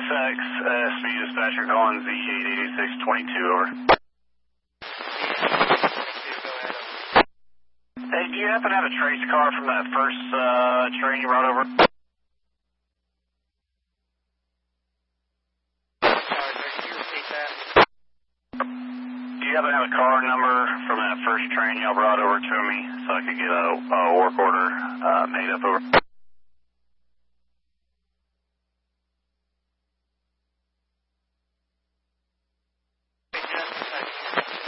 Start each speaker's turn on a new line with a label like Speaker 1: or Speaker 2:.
Speaker 1: 6X, SB dispatcher calling Z88622, over. Hey, do you happen to have a trace car from that first train you brought over?
Speaker 2: Sorry, sir, can you repeat that?
Speaker 1: Do you happen to have a car number from that first train y'all brought over to me so I could get a work order made up over?